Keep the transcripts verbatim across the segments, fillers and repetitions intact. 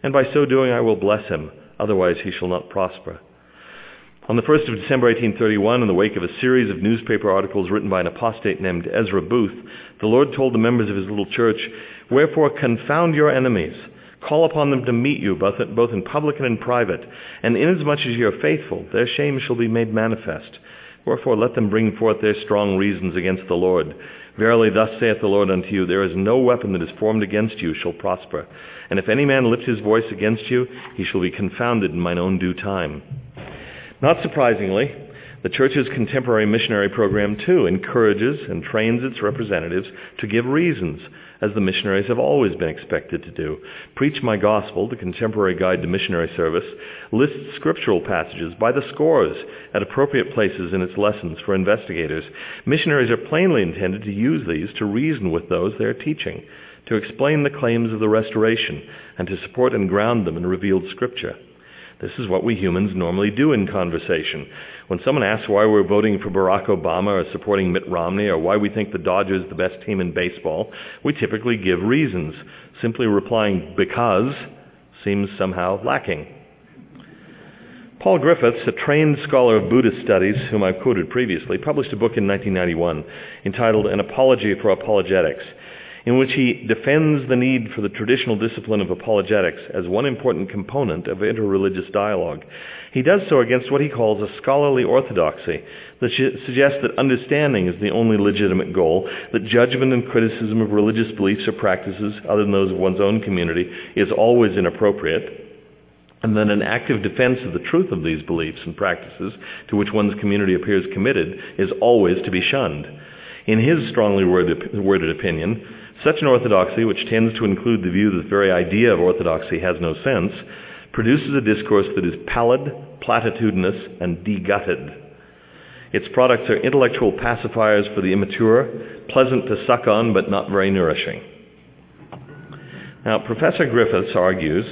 and by so doing I will bless him, otherwise he shall not prosper. On the first of December eighteen thirty-one, in the wake of a series of newspaper articles written by an apostate named Ezra Booth, the Lord told the members of his little church, "Wherefore confound your enemies, call upon them to meet you, both in public and in private, and inasmuch as ye are faithful, their shame shall be made manifest. Wherefore let them bring forth their strong reasons against the Lord. Verily thus saith the Lord unto you, there is no weapon that is formed against you shall prosper. And if any man lift his voice against you, he shall be confounded in mine own due time." Not surprisingly, the church's contemporary missionary program too encourages and trains its representatives to give reasons, as the missionaries have always been expected to do. Preach My Gospel, the contemporary guide to missionary service, lists scriptural passages by the scores at appropriate places in its lessons for investigators. Missionaries are plainly intended to use these to reason with those they are teaching, to explain the claims of the restoration, and to support and ground them in revealed scripture. This is what we humans normally do in conversation. When someone asks why we're voting for Barack Obama or supporting Mitt Romney or why we think the Dodgers are the best team in baseball, we typically give reasons. Simply replying "because" seems somehow lacking. Paul Griffiths, a trained scholar of Buddhist studies, whom I've quoted previously, published a book in nineteen ninety-one entitled An Apology for Apologetics, in which he defends the need for the traditional discipline of apologetics as one important component of interreligious dialogue. He does so against what he calls a scholarly orthodoxy that suggests that understanding is the only legitimate goal, that judgment and criticism of religious beliefs or practices, other than those of one's own community, is always inappropriate, and that an active defense of the truth of these beliefs and practices to which one's community appears committed is always to be shunned. In his strongly worded opinion, such an orthodoxy, which tends to include the view that the very idea of orthodoxy has no sense, produces a discourse that is pallid, platitudinous, and degutted. Its products are intellectual pacifiers for the immature, pleasant to suck on but not very nourishing. Now, Professor Griffiths argues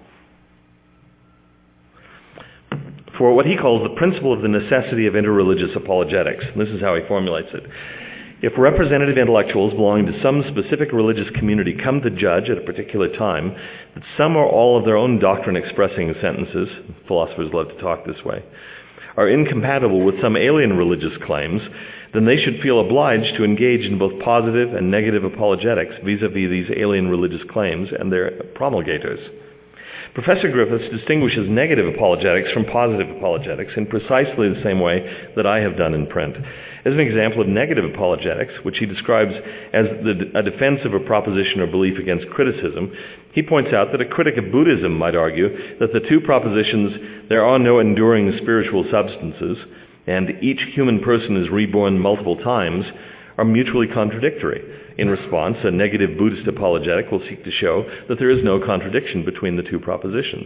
for what he calls the principle of the necessity of interreligious apologetics. And this is how he formulates it. If representative intellectuals belonging to some specific religious community come to judge at a particular time that some or all of their own doctrine-expressing sentences, philosophers love to talk this way, are incompatible with some alien religious claims, then they should feel obliged to engage in both positive and negative apologetics vis-a-vis these alien religious claims and their promulgators. Professor Griffiths distinguishes negative apologetics from positive apologetics in precisely the same way that I have done in print. As an example of negative apologetics, which he describes as the, a defense of a proposition or belief against criticism, he points out that a critic of Buddhism might argue that the two propositions, there are no enduring spiritual substances, and each human person is reborn multiple times, are mutually contradictory. In response, a negative Buddhist apologetic will seek to show that there is no contradiction between the two propositions.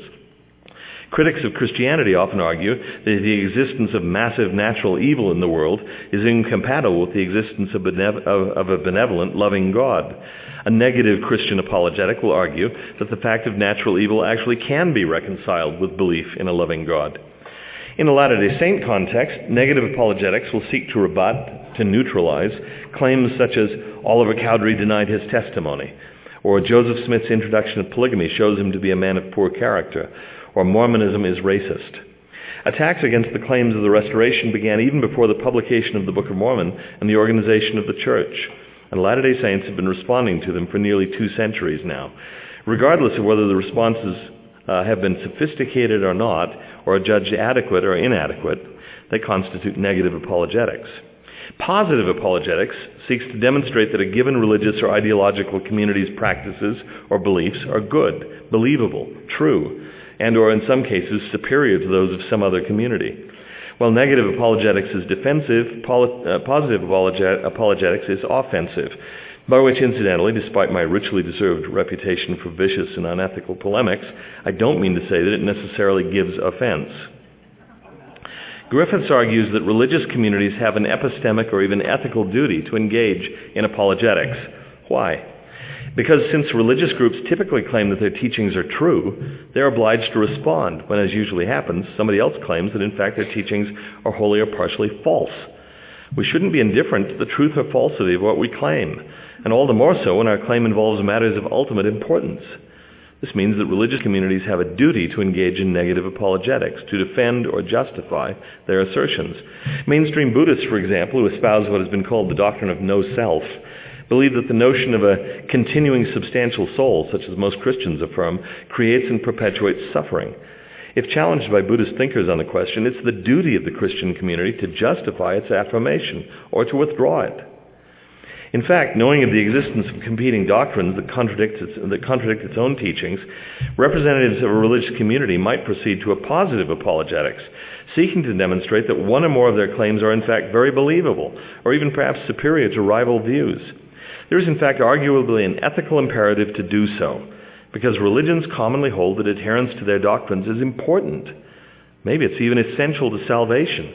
Critics of Christianity often argue that the existence of massive natural evil in the world is incompatible with the existence of, benev- of, of a benevolent, loving God. A negative Christian apologetic will argue that the fact of natural evil actually can be reconciled with belief in a loving God. In a Latter-day Saint context, negative apologetics will seek to rebut, to neutralize, claims such as Oliver Cowdery denied his testimony, or Joseph Smith's introduction of polygamy shows him to be a man of poor character, or Mormonism is racist. Attacks against the claims of the Restoration began even before the publication of the Book of Mormon and the organization of the Church, and Latter-day Saints have been responding to them for nearly two centuries now. Regardless of whether the responses uh, have been sophisticated or not, or judged adequate or inadequate, they constitute negative apologetics. Positive apologetics seeks to demonstrate that a given religious or ideological community's practices or beliefs are good, believable, true, and or in some cases superior to those of some other community. While negative apologetics is defensive, poli- uh, positive apologet- apologetics is offensive, by which, incidentally, despite my richly deserved reputation for vicious and unethical polemics, I don't mean to say that it necessarily gives offense. Griffiths argues that religious communities have an epistemic or even ethical duty to engage in apologetics. Why? Because since religious groups typically claim that their teachings are true, they're obliged to respond when, as usually happens, somebody else claims that in fact their teachings are wholly or partially false. We shouldn't be indifferent to the truth or falsity of what we claim, and all the more so when our claim involves matters of ultimate importance. This means that religious communities have a duty to engage in negative apologetics, to defend or justify their assertions. Mainstream Buddhists, for example, who espouse what has been called the doctrine of no self, believe that the notion of a continuing substantial soul, such as most Christians affirm, creates and perpetuates suffering. If challenged by Buddhist thinkers on the question, it's the duty of the Christian community to justify its affirmation or to withdraw it. In fact, knowing of the existence of competing doctrines that contradict its, that contradict its own teachings, representatives of a religious community might proceed to a positive apologetics, seeking to demonstrate that one or more of their claims are in fact very believable, or even perhaps superior to rival views. There is in fact arguably an ethical imperative to do so, because religions commonly hold that adherence to their doctrines is important. Maybe it's even essential to salvation.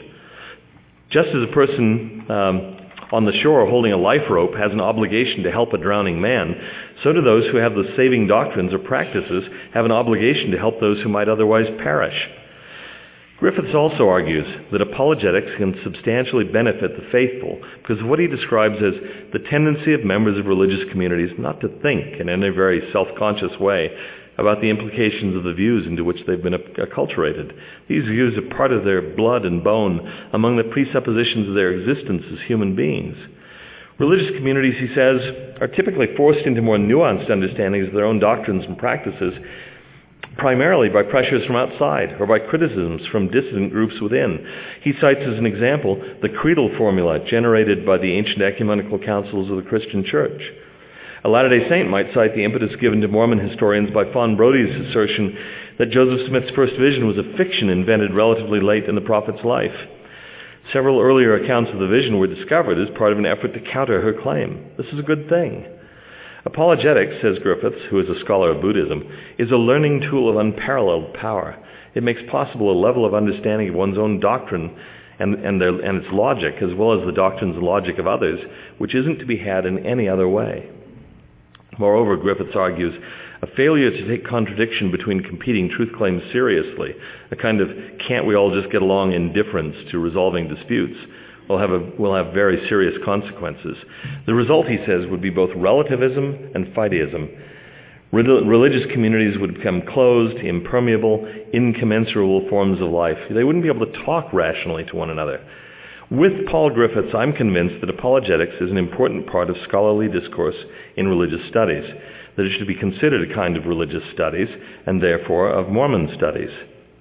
Just as a person um, on the shore holding a life rope has an obligation to help a drowning man, so do those who have the saving doctrines or practices have an obligation to help those who might otherwise perish. Griffiths also argues that apologetics can substantially benefit the faithful because of what he describes as the tendency of members of religious communities not to think in any very self-conscious way about the implications of the views into which they've been acculturated. These views are part of their blood and bone, among the presuppositions of their existence as human beings. Religious communities, he says, are typically forced into more nuanced understandings of their own doctrines and practices, primarily by pressures from outside or by criticisms from dissident groups within. He cites as an example the creedal formula generated by the ancient ecumenical councils of the Christian Church. A Latter-day Saint might cite the impetus given to Mormon historians by Fawn Brody's assertion that Joseph Smith's first vision was a fiction invented relatively late in the prophet's life. Several earlier accounts of the vision were discovered as part of an effort to counter her claim. This is a good thing. Apologetics, says Griffiths, who is a scholar of Buddhism, is a learning tool of unparalleled power. It makes possible a level of understanding of one's own doctrine and, and, their, and its logic, as well as the doctrines and logic of others, which isn't to be had in any other way. Moreover, Griffiths argues, a failure to take contradiction between competing truth claims seriously, a kind of can't we all just get along indifference to resolving disputes, will have, a, will have very serious consequences. The result, he says, would be both relativism and fightyism. Religious communities would become closed, impermeable, incommensurable forms of life. They wouldn't be able to talk rationally to one another. With Paul Griffiths, I'm convinced that apologetics is an important part of scholarly discourse in religious studies, that it should be considered a kind of religious studies, and therefore of Mormon studies.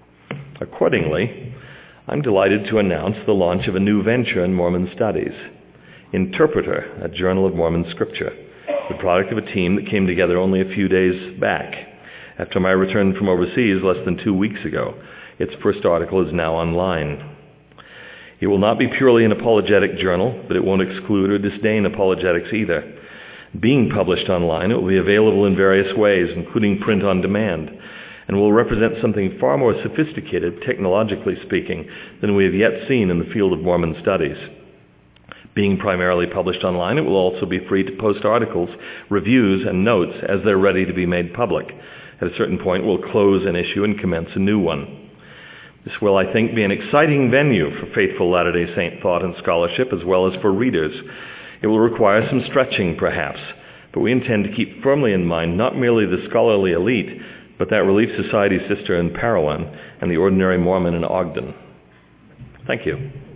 Accordingly, I'm delighted to announce the launch of a new venture in Mormon studies, Interpreter, a Journal of Mormon Scripture, the product of a team that came together only a few days back, after my return from overseas less than two weeks ago. Its first article is now online. It will not be purely an apologetic journal, but it won't exclude or disdain apologetics either. Being published online, it will be available in various ways, including print on demand, and will represent something far more sophisticated, technologically speaking, than we have yet seen in the field of Mormon studies. Being primarily published online, it will also be free to post articles, reviews, and notes as they're ready to be made public. At a certain point, we'll close an issue and commence a new one. This will, I think, be an exciting venue for faithful Latter-day Saint thought and scholarship, as well as for readers. It will require some stretching, perhaps, but we intend to keep firmly in mind not merely the scholarly elite, but that Relief Society sister in Parowan and the ordinary Mormon in Ogden. Thank you.